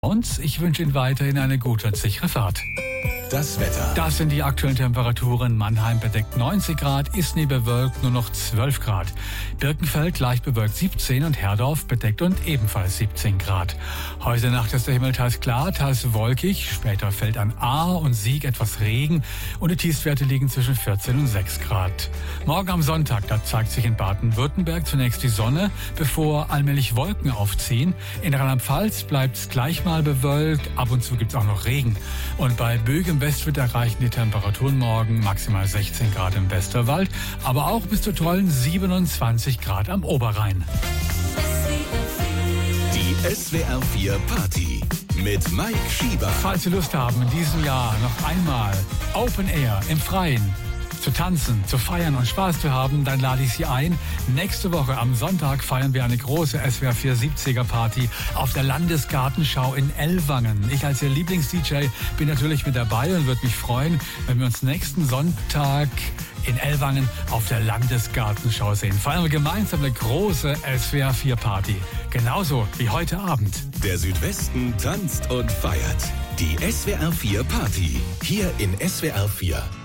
Und ich wünsche Ihnen weiterhin eine gute und sichere Fahrt. Das Wetter. Das sind die aktuellen Temperaturen. Mannheim bedeckt 90 Grad, Isny bewölkt nur noch 12 Grad. Birkenfeld leicht bewölkt 17 und Herdorf bedeckt und ebenfalls 17 Grad. Heute Nacht ist der Himmel teils klar, teils wolkig. Später fällt an Ahr und Sieg etwas Regen und die Tiefstwerte liegen zwischen 14 und 6 Grad. Morgen am Sonntag, da zeigt sich in Baden-Württemberg zunächst die Sonne, bevor allmählich Wolken aufziehen. In Rheinland-Pfalz bleibt es gleich mal bewölkt, ab und zu gibt es auch noch Regen. Und bei Bögen im Westwind erreichen die Temperaturen morgen maximal 16 Grad im Westerwald, aber auch bis zu tollen 27 Grad am Oberrhein. Die SWR 4 Party mit Mike Schieber. Falls Sie Lust haben, in diesem Jahr noch einmal Open Air im Freien zu tanzen, zu feiern und Spaß zu haben, dann lade ich Sie ein. Nächste Woche am Sonntag feiern wir eine große SWR 4 70er Party auf der Landesgartenschau in Ellwangen. Ich als Ihr Lieblings-DJ bin natürlich mit dabei und würde mich freuen, wenn wir uns nächsten Sonntag in Ellwangen auf der Landesgartenschau sehen. Feiern wir gemeinsam eine große SWR 4 Party. Genauso wie heute Abend. Der Südwesten tanzt und feiert. Die SWR 4 Party. Hier in SWR 4.